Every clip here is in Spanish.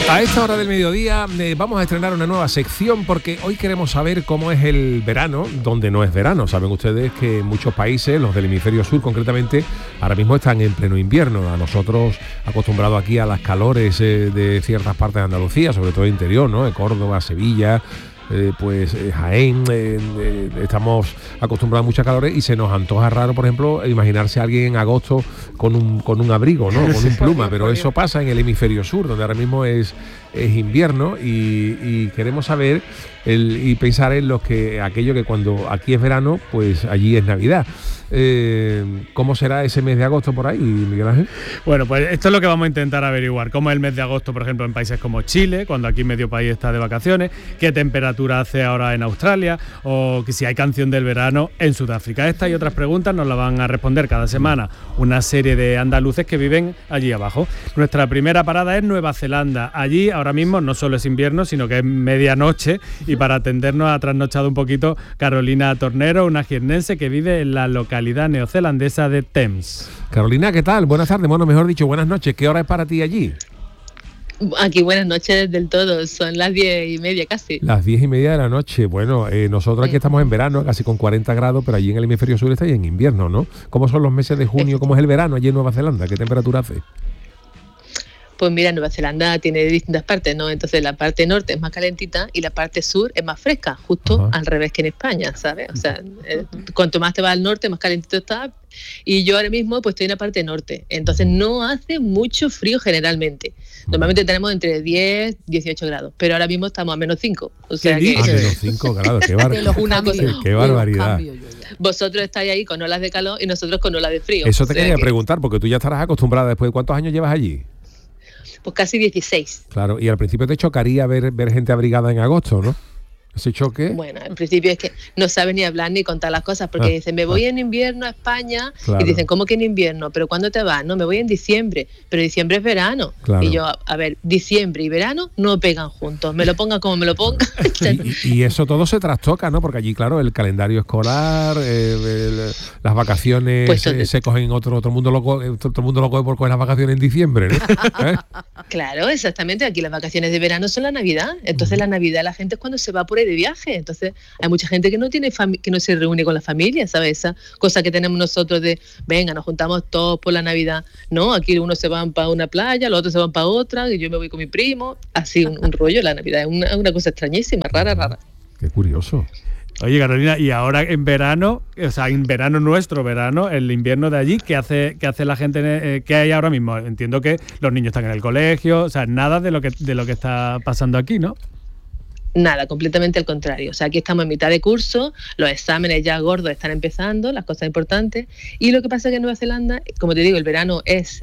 A esta hora del mediodía vamos a estrenar una nueva sección porque hoy queremos saber cómo es el verano, donde no es verano. Saben ustedes que muchos países, los del hemisferio sur concretamente, ahora mismo están en pleno invierno. A nosotros, acostumbrados aquí a las calores de ciertas partes de Andalucía, sobre todo el interior, ¿no? De Córdoba, Sevilla, Jaén, estamos acostumbrados a muchas calores y se nos antoja raro, por ejemplo, imaginarse a alguien en agosto con un abrigo, ¿no? Con un pluma, pero eso pasa en el hemisferio sur, donde ahora mismo es invierno y queremos saber y pensar en aquello que cuando aquí es verano, pues allí es Navidad. ¿Cómo será ese mes de agosto por ahí, Miguel Ángel? Bueno, pues esto es lo que vamos a intentar averiguar. ¿Cómo es el mes de agosto, por ejemplo, en países como Chile, cuando aquí medio país está de vacaciones? ¿Qué temperatura hace ahora en Australia? O que si hay canción del verano en Sudáfrica. Estas y otras preguntas nos las van a responder cada semana una serie de andaluces que viven allí abajo. Nuestra primera parada es Nueva Zelanda. Allí ahora mismo no solo es invierno, sino que es medianoche, y para atendernos ha trasnochado un poquito Carolina Tornero, una jiennense que vive en la localidad neozelandesa de Thames. Carolina, ¿qué tal? Buenas tardes, bueno, mejor dicho, buenas noches. ¿Qué hora es para ti allí? Aquí buenas noches del todo, son las 10:30 casi. Las 10:30 de la noche. Bueno, nosotros aquí estamos en verano, casi con 40 grados, pero allí en el hemisferio sur está en invierno, ¿no? ¿Cómo son los meses de junio? ¿Cómo es el verano allí en Nueva Zelanda? ¿Qué temperatura hace? Pues mira, Nueva Zelanda tiene distintas partes, ¿no? Entonces la parte norte es más calentita y la parte sur es más fresca, justo al revés que en España, ¿sabes? O sea, cuanto más te vas al norte, más calentito está. Y yo ahora mismo pues estoy en la parte norte, entonces no hace mucho frío generalmente. Normalmente tenemos entre 10 y 18 grados, pero ahora mismo estamos a -5. O sea que menos 5 grados, qué barbaridad. Vosotros estáis ahí con olas de calor y nosotros con olas de frío. Eso te quería preguntar, porque tú ya estarás acostumbrada después de ¿cuántos años llevas allí? Pues casi 16. Claro, y al principio te chocaría ver gente abrigada en agosto, ¿no? ¿Ese choque? Bueno, al principio es que no sabes ni hablar ni contar las cosas, porque dicen, me voy en invierno a España, claro. Y dicen, ¿cómo que en invierno? ¿Pero cuándo te vas? No, me voy en diciembre, pero diciembre es verano. Claro. Y yo, a ver, diciembre y verano no pegan juntos, me lo ponga como me lo ponga. y eso todo se trastoca, ¿no? Porque allí, claro, el calendario escolar, las vacaciones pues se cogen otro mundo loco, todo el mundo loco por coger las vacaciones en diciembre, ¿no? Claro, exactamente, aquí las vacaciones de verano son la Navidad, entonces la Navidad la gente es cuando se va por ahí de viaje, entonces hay mucha gente que no tiene que no se reúne con la familia, ¿sabes? Esa cosa que tenemos nosotros de, venga, nos juntamos todos por la Navidad, no, aquí unos se van para una playa, los otros se van para otra, y yo me voy con mi primo, así un rollo, la Navidad es una cosa extrañísima, rara. Qué curioso. Oye, Carolina, y ahora en verano, o sea, en verano nuestro verano, el invierno de allí, ¿qué hace la gente? ¿Qué hay ahora mismo? Entiendo que los niños están en el colegio, o sea, nada de lo que está pasando aquí, ¿no? Nada, completamente al contrario. O sea, aquí estamos en mitad de curso, los exámenes ya gordos están empezando, las cosas importantes. Y lo que pasa es que en Nueva Zelanda, como te digo, el verano es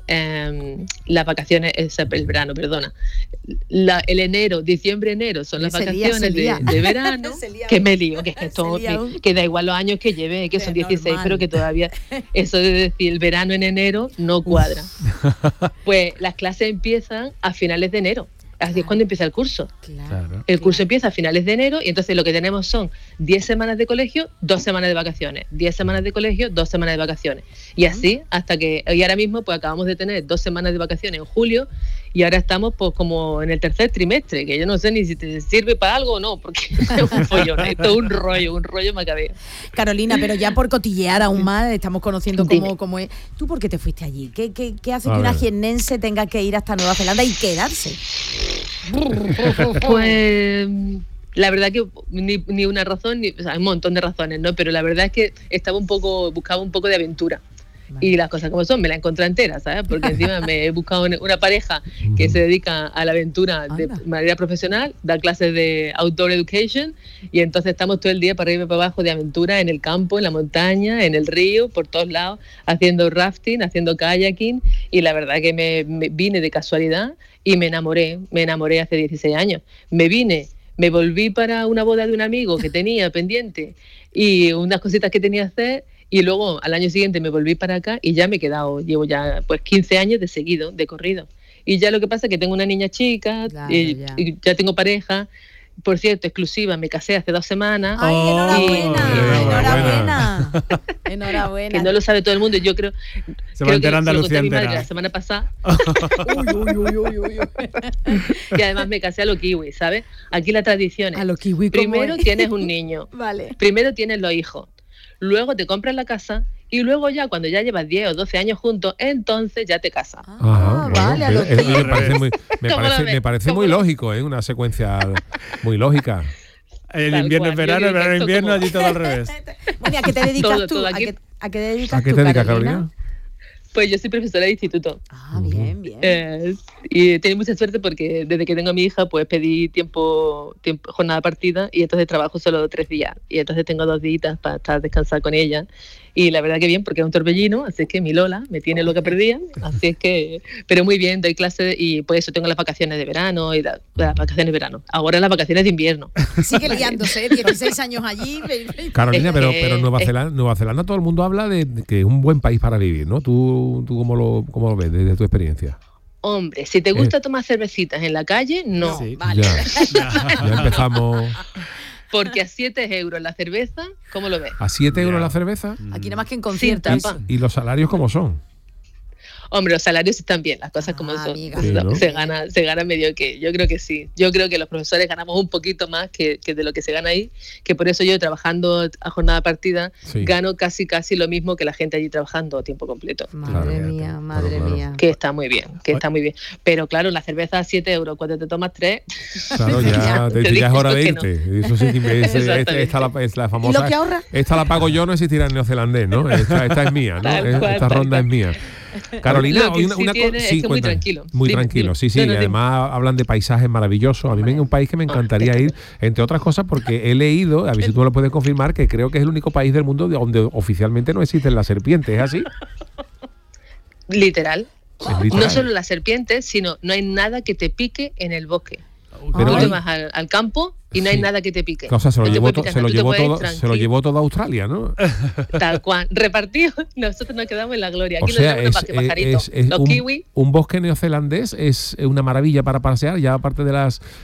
las vacaciones, el verano, perdona. El enero, diciembre, enero son las vacaciones de verano. Que me lío, que da igual los años que lleve, que son 16, normal. Pero que todavía eso de decir el verano en enero no cuadra. Pues las clases empiezan a finales de enero. Así es cuando empieza el curso. Claro. El curso empieza a finales de enero y entonces lo que tenemos son 10 semanas de colegio, 2 semanas de vacaciones. 10 semanas de colegio, 2 semanas de vacaciones. Y así hasta que... Y ahora mismo pues acabamos de tener 2 semanas de vacaciones en julio y ahora estamos pues como en el tercer trimestre, que yo no sé ni si te sirve para algo o no, porque es un follón, esto es un rollo macabeo. Carolina, pero ya por cotillear aún más, estamos conociendo cómo es. ¿Tú por qué te fuiste allí? ¿Qué hace que una jiennense tenga que ir hasta Nueva Zelanda y quedarse? Pues la verdad que ni una razón, o sea, hay un montón de razones, ¿no? Pero la verdad es que buscaba un poco de aventura. Vale. Y las cosas como son, me la encontré entera, ¿sabes? Porque encima me he buscado una pareja que se dedica a la aventura de manera profesional, da clases de outdoor education y entonces estamos todo el día para arriba y para abajo de aventura en el campo, en la montaña, en el río, por todos lados, haciendo rafting, haciendo kayaking y la verdad que me vine de casualidad y me enamoré hace 16 años. Me volví para una boda de un amigo que tenía pendiente y unas cositas que tenía que hacer. Y luego al año siguiente me volví para acá y ya me he quedado, llevo ya pues 15 años de corrido. Y ya lo que pasa es que tengo una niña chica, claro, y ya tengo pareja por cierto, exclusiva, me casé hace 2 semanas. ¡Ay, enhorabuena! Que Enhorabuena. no lo sabe todo el mundo. Yo creo Se va a enterar que se lo conté Andalucía a mi madre entera. la semana pasada. Uy. Y además me casé a lo kiwi, ¿sabes? Aquí la tradición es, A lo kiwi, ¿cómo primero es? tienes un niño, Vale. primero tienes los hijos, luego te compras la casa y luego ya cuando ya llevas 10 o 12 años juntos, entonces ya te casas. Ah, vale, a lo me kiwi. ¿Cómo me parece lo muy ves? lógico, una secuencia muy lógica. El Tal invierno es cual, yo verano, diría el verano es esto invierno, como- allí todo al revés. Bueno, ¿y a qué te dedicas Todo, tú? todo ¿A aquí. qué te dedicas ¿A qué tú, te dedicas, Carolina? Carolina? Pues yo soy profesora de instituto. Ah, bien, bien. Y he tenido mucha suerte porque desde que tengo a mi hija, pues pedí tiempo jornada partida y entonces trabajo solo 3 días. Y entonces tengo 2 días para estar descansar con ella. Y la verdad que bien, porque es un torbellino, así es que mi Lola me tiene lo que perdía. Así es que, pero muy bien, doy clases y pues eso, tengo las vacaciones de verano y las vacaciones de verano. Ahora las vacaciones de invierno. Sigue liándose, 16 años allí. Carolina, Es pero que- Nueva Zelanda todo el mundo habla de que es un buen país para vivir, ¿no? ¿Tú cómo lo ves desde tu experiencia? Hombre, si te gusta tomar cervecitas en la calle, no. Sí. Vale. Ya empezamos. Porque a 7 euros la cerveza, ¿cómo lo ves? ¿A 7 euros Ya. la cerveza? Aquí nada más que en Sin conciertos. tapa. ¿Y los salarios cómo son? Hombre, los salarios están bien, las cosas como son. Amiga. Sí, ¿no? Se gana medio que. Yo creo que sí. Yo creo que los profesores ganamos un poquito más que de lo que se gana ahí, que por eso yo trabajando a jornada partida Sí. gano casi lo mismo que la gente allí trabajando a tiempo completo. Madre Claro. mía, madre Claro, claro. mía. Que está muy bien, que está muy bien. Pero claro, la cerveza a 7 euros, cuando te tomas 3, Claro, ya, Te ya es hora de digo que irte. Eso sí, Exactamente. esta la ¿Y famosa. lo que ahorra? Esta la pago yo, no existirá en neozelandés, ¿no? Esta es mía, ¿no? Tal cual, Esta tal ronda cual. es mía. Carolina, Lo que sí tiene es que muy cuéntame. tranquilo. Muy Dime, tranquilo, dime. sí, sí. No, y no, dime. además hablan de paisajes maravillosos. A mí es un país que me encantaría ir, entre otras cosas, porque he leído, a ver si tú me lo puedes confirmar, que creo que es el único país del mundo donde oficialmente no existen las serpientes, ¿es así? literal. Es literal. No solo las serpientes, sino no hay nada que te pique en el bosque. Pero Tú hay- te vas al campo y no hay Sí. nada que te pique. O sea, se lo No te llevó, puede to- picar se lo nada, tú te llevó puedes ir todo, se lo tranquilo. llevó todo a Australia, ¿no? Tal cual, repartido. Nosotros nos quedamos en la gloria. O Aquí sea, nos llaman los pajaritos. Los kiwis. un bosque neozelandés es una maravilla para pasear, ya aparte de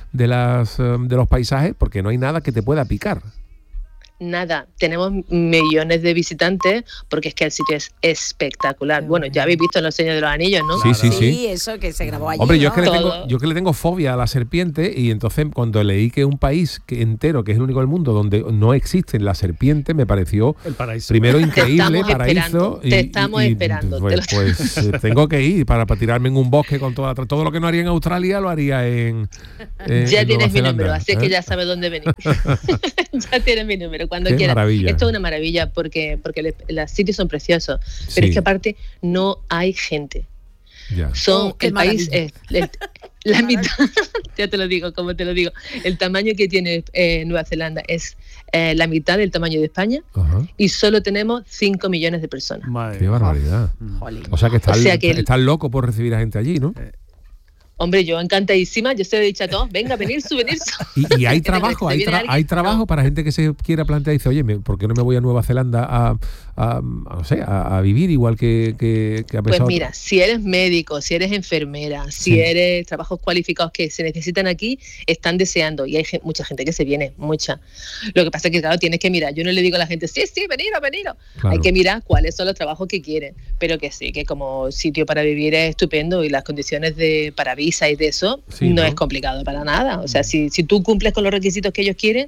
los paisajes, porque no hay nada que te pueda picar. Nada, tenemos millones de visitantes porque es que el sitio es espectacular. Qué Bueno, bueno. ya habéis visto Los Sueños de los Anillos, ¿no? Sí, sí, Sí, sí. eso que se grabó allí. Hombre, yo ¿no? es que Todo. le tengo fobia a la serpiente y entonces cuando leí que un país entero, que es el único del mundo donde no existen las serpientes, me pareció El paraíso. primero Te increíble, estamos paraíso. esperando, te estamos esperando, Pues, te tengo que ir para tirarme en un bosque con todo lo que no haría en Australia, lo haría en Ya en Nueva tienes mi Zelanda, número, así es que ¿eh? ya sabes dónde venir. Ya tienes mi número, cuando Qué quieras. maravilla. Esto es una maravilla porque los sitios son preciosos, Sí. pero es que aparte no hay gente. Ya. Son Oh, qué el país maravilla. es la mitad, ya te lo digo, como te lo digo, el tamaño que tiene Nueva Zelanda es la mitad del tamaño de España Ajá. y solo tenemos 5 millones de personas. Madre Qué mía. barbaridad. Jolín. O sea que estás O sea que estás loco por recibir a gente allí, ¿no? Hombre, yo encantadísima, yo se lo he dicho a todos, venga, venir. Y hay Que te- trabajo, te viene alguien, hay trabajo no. para gente que se quiera plantear y dice, oye, ¿por qué no me voy a Nueva Zelanda no sé, a vivir igual que ha Pues pensado? mira, si eres médico, si eres enfermera, si Sí. eres trabajos cualificados que se necesitan aquí, están deseando y hay mucha gente que se viene, mucha. Lo que pasa es que, claro, tienes que mirar. Yo no le digo a la gente, sí, veniros. Claro. Hay que mirar cuáles son los trabajos que quieren, pero que sí, que como sitio para vivir es estupendo y las condiciones para visa y de eso Sí, no ¿no? es complicado para nada. O sea, si tú cumples con los requisitos que ellos quieren.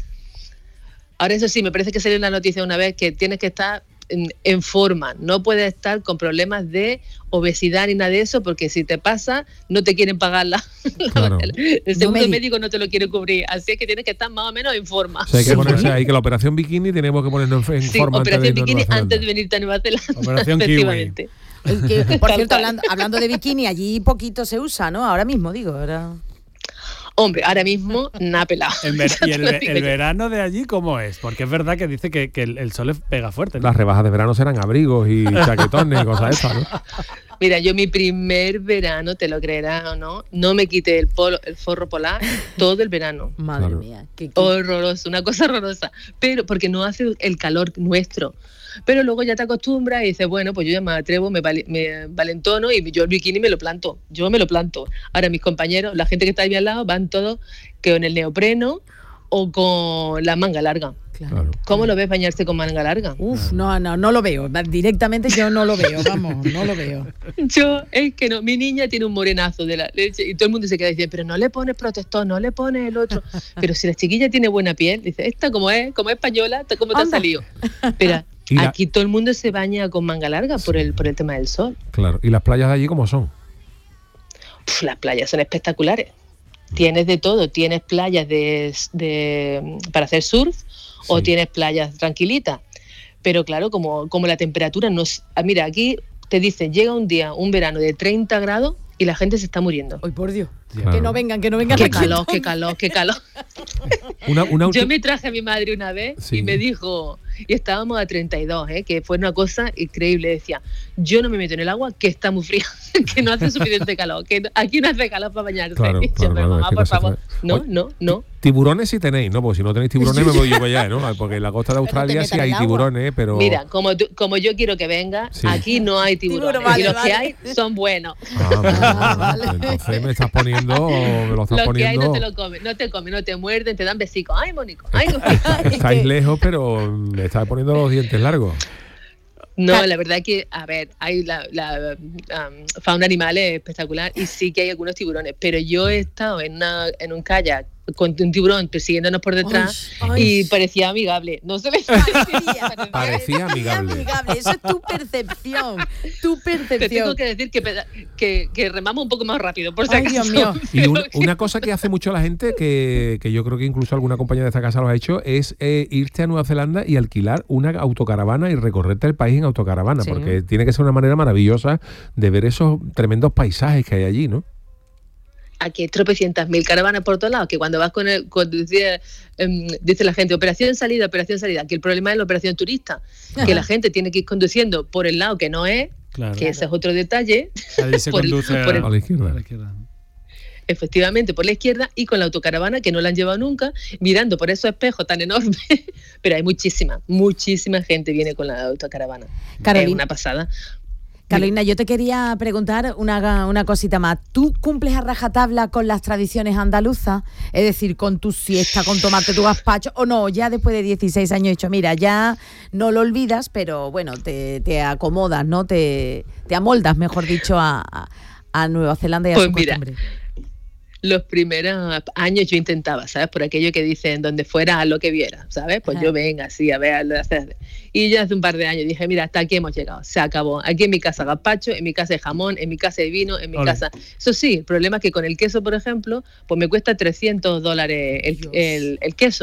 Ahora, eso sí, me parece que salió una noticia una vez que tienes que estar en forma, no puedes estar con problemas de obesidad ni nada de eso, porque si te pasa, no te quieren pagar Claro. el seguro me di- médico no te lo quiere cubrir, así es que tienes que estar más o menos en forma. O sea, hay que ponerse ahí que la operación bikini tenemos que ponernos en Sí, forma operación antes de bikini irnos a Nueva antes de Zelanda. venirte a Nueva Zelanda. Operación kiwi. Efectivamente. Por Tal cierto, cual. hablando de bikini, allí poquito se usa, ¿no? Ahora mismo, digo. Ahora... Hombre, ahora mismo nada pelado. ¿Y Ya te lo digo el yo. verano de allí cómo es? Porque es verdad que dice que el sol le pega fuerte, ¿no? Las rebajas de verano serán abrigos y chaquetones y cosas de esas, ¿no? Mira, yo mi primer verano, te lo creerás o no, no me quité el forro polar todo el verano. Madre mía. Horroroso, una cosa horrorosa. Pero porque no hace el calor nuestro. Pero luego ya te acostumbras y dices, bueno, pues yo ya me atrevo, me valentono y yo el bikini me lo planto. Yo me lo planto. Ahora mis compañeros, la gente que está ahí al lado, van todos con el neopreno o con la manga larga. Claro. ¿Cómo lo ves bañarse con manga larga? Uf, no lo veo. Directamente yo no lo veo, vamos, no lo veo. Yo, es que no, mi niña tiene un morenazo de la leche y todo el mundo se queda diciendo, pero no le pones protector, no le pones el otro. Pero si la chiquilla tiene buena piel, dice, esta como es española, ¿cómo te ha salido? Pero aquí todo el mundo se baña con manga larga por el tema del sol. Claro, ¿y las playas de allí cómo son? Las playas son espectaculares. Tienes de todo, tienes playas para hacer surf, o tienes playas tranquilitas. Pero claro, como la temperatura no es... Mira, aquí te dicen, llega un verano de 30 grados y la gente se está muriendo. ¡Ay, por Dios! Claro. Que no vengan. Qué calor. Yo me traje a mi madre una vez y me dijo, y estábamos a 32, que fue una cosa increíble. Decía, yo no me meto en el agua, que está muy fría, que no hace suficiente calor, que aquí no hace calor para bañarse. Claro, mamá, por favor. No. Tiburones sí tenéis, ¿no? Porque si no tenéis tiburones me voy yo para allá, ¿no? Porque en la costa de Australia sí hay tiburones, pero... Mira, como yo quiero que venga, aquí no hay tiburones. Y los que hay son buenos. Vale. Entonces me estás poniendo... Me lo estás los poniendo... que hay no te lo comen, no te muerden, te dan besicos. ¡Ay, Mónico! ¡Ay, Mónico! Estáis lejos, pero me estás poniendo los dientes largos. No, la verdad es que, a ver, hay la fauna animal es espectacular y sí que hay algunos tiburones, pero yo he estado en un kayak con un tiburón persiguiéndonos por detrás y parecía amigable. No se me parecía amigable. Eso es tu percepción. Te tengo que decir que remamos un poco más rápido, por si acaso. Dios mío. Y una cosa que hace mucho la gente, que yo creo que incluso alguna compañía de esta casa lo ha hecho, es irte a Nueva Zelanda y alquilar una autocaravana y recorrerte el país en autocaravana, porque tiene que ser una manera maravillosa de ver esos tremendos paisajes que hay allí, ¿no? Aquí hay tropecientas mil caravanas por todos lados, que cuando vas dice la gente, operación salida, que el problema es la operación turista, que la gente tiene que ir conduciendo por el lado que no es, que ese es otro detalle. Ahí se conduce a la izquierda. Efectivamente, por la izquierda, y con la autocaravana, que no la han llevado nunca, mirando por esos espejos tan enormes, pero hay muchísima gente viene con la autocaravana. Carolina. Es una pasada. Carolina, yo te quería preguntar una cosita más. ¿Tú cumples a rajatabla con las tradiciones andaluzas? Es decir, con tu siesta, con tomarte tu gazpacho, o no, ya después de 16 años he dicho, mira, ya no lo olvidas, pero bueno, te acomodas, ¿no? Te amoldas, mejor dicho, a Nueva Zelanda y a su costumbre. Los primeros años yo intentaba, ¿sabes? Por aquello que dicen, donde fuera a lo que viera, ¿sabes? Pues yo venga así a ver, y ya hace un par de años dije, mira, hasta aquí hemos llegado, se acabó. Aquí en mi casa gazpacho, en mi casa hay jamón, en mi casa hay vino, en mi casa... Eso sí, el problema es que con el queso, por ejemplo, pues me cuesta $300 el queso.